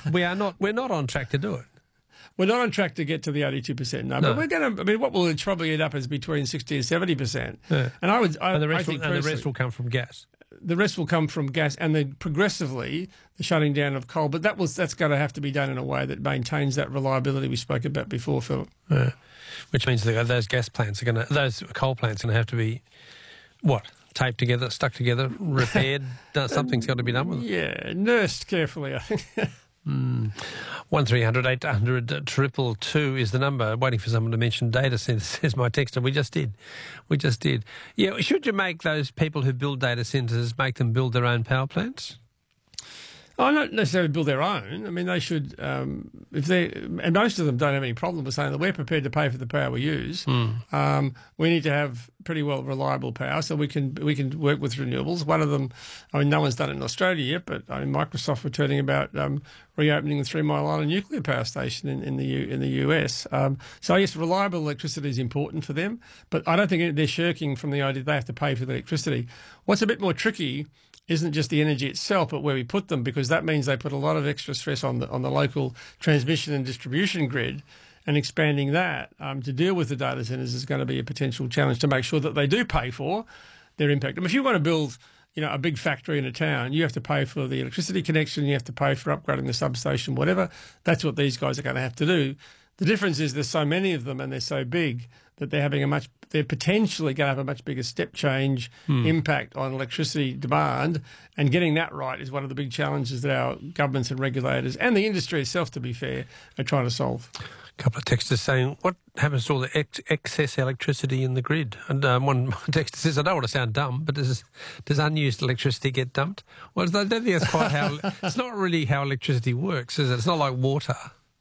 We're not on track to do it. We're not on track to get to the 82%, no. But we're going to. I mean, what will probably end up is between 60 and 70%. Yeah. And the rest will come from gas. The rest will come from gas, and then progressively the shutting down of coal. But that's going to have to be done in a way that maintains that reliability we spoke about before, Phil. Yeah. Which means that those coal plants are going to have to be taped together, stuck together, repaired. Something's got to be done with it. Yeah, nursed carefully, I think. 1300 800 222 is the number. Waiting for someone to mention data centres, says my texter. We just did. Yeah, should you make those people who build data centres, make them build their own power plants? Oh, not necessarily build their own. I mean, they should, if they, and most of them don't have any problem with saying that we're prepared to pay for the power we use. We need to have pretty well reliable power, so we can work with renewables. One of them, I mean, no one's done it in Australia yet, but I mean, Microsoft were turning about reopening the 3 Mile Island nuclear power station in the US. So yes, reliable electricity is important for them, but I don't think they're shirking from the idea they have to pay for the electricity. What's a bit more tricky isn't just the energy itself, but where we put them, because that means they put a lot of extra stress on the local transmission and distribution grid, and expanding that to deal with the data centres is going to be a potential challenge to make sure that they do pay for their impact. I mean, if you want to build, a big factory in a town, you have to pay for the electricity connection, you have to pay for upgrading the substation, whatever. That's what these guys are going to have to do. The difference is there's so many of them and they're so big that they're potentially going to have a much bigger step change impact on electricity demand, and getting that right is one of the big challenges that our governments and regulators and the industry itself, to be fair, are trying to solve. A couple of texters saying, what happens to all the excess electricity in the grid? And one texter says, I don't want to sound dumb, but does unused electricity get dumped? Well, I don't think that's quite how... It's not really how electricity works, is it? It's not like water.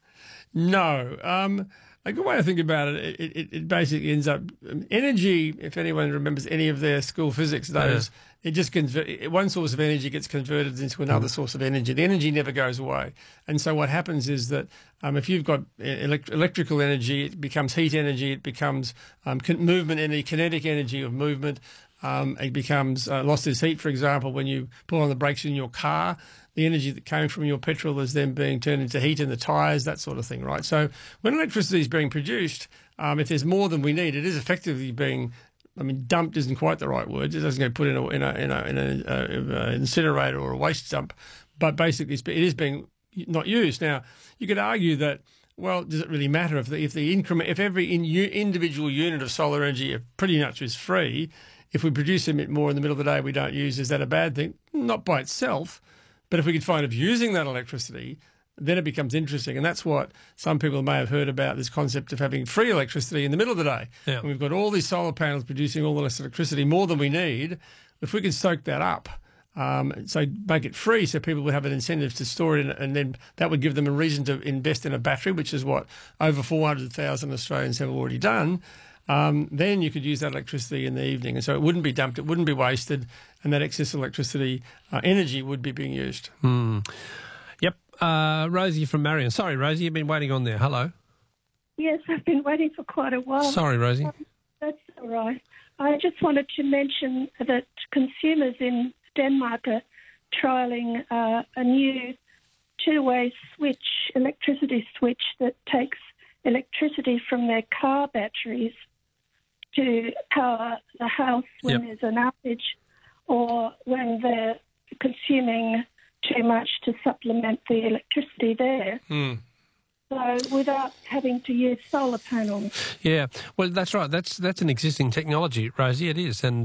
No. A good way to think about it, it basically ends up energy. If anyone remembers any of their school physics days, it just one source of energy gets converted into another source of energy. The energy never goes away, and so what happens is that if you've got electrical energy, it becomes heat energy. It becomes movement energy, kinetic energy of movement. It becomes lost as heat. For example, when you pull on the brakes in your car, the energy that came from your petrol is then being turned into heat in the tyres, that sort of thing, right? So when electricity is being produced, if there's more than we need, it is effectively being, dumped isn't quite the right word. It doesn't get put in an incinerator or a waste dump, but basically it is being not used. Now, you could argue that, well, does it really matter if every individual unit of solar energy pretty much is free? If we produce a bit more in the middle of the day we don't use, is that a bad thing? Not by itself. But if we could find of using that electricity, then it becomes interesting. And that's what some people may have heard about, this concept of having free electricity in the middle of the day. Yeah. And we've got all these solar panels producing all the less electricity, more than we need. If we can soak that up, so make it free so people would have an incentive to store it, and then that would give them a reason to invest in a battery, which is what over 400,000 Australians have already done. Then you could use that electricity in the evening. And so it wouldn't be dumped, it wouldn't be wasted, and that excess electricity energy would be being used. Yep. Rosie from Marion. Sorry, Rosie, you've been waiting on there. Hello. Yes, I've been waiting for quite a while. Sorry, Rosie. That's all right. I just wanted to mention that consumers in Denmark are trialling a new two-way electricity switch that takes electricity from their car batteries to power the house when there's an outage, or when they're consuming too much to supplement the electricity there. So without having to use solar panels. Yeah, well, that's right. That's an existing technology, Rosie. It is, and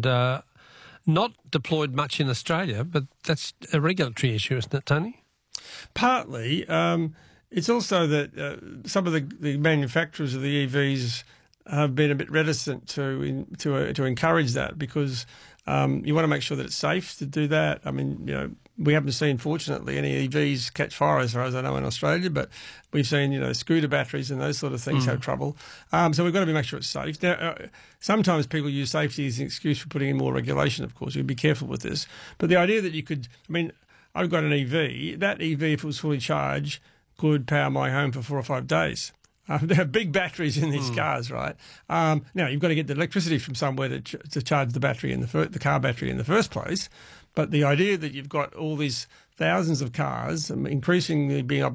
not deployed much in Australia, but that's a regulatory issue, isn't it, Tony? Partly. It's also that some of the manufacturers of the EVs have been a bit reticent to encourage that, because you want to make sure that it's safe to do that. I mean, we haven't seen, fortunately, any EVs catch fire as far as I know in Australia, but we've seen, scooter batteries and those sort of things have trouble. So we've got to make sure it's safe. Now, sometimes people use safety as an excuse for putting in more regulation, of course. We'd be careful with this. But the idea that you could, I've got an EV. That EV, if it was fully charged, could power my home for 4 or 5 days. There are big batteries in these cars, right? Now, you've got to get the electricity from somewhere to charge the battery the car battery in the first place. But the idea that you've got all these thousands of cars increasingly being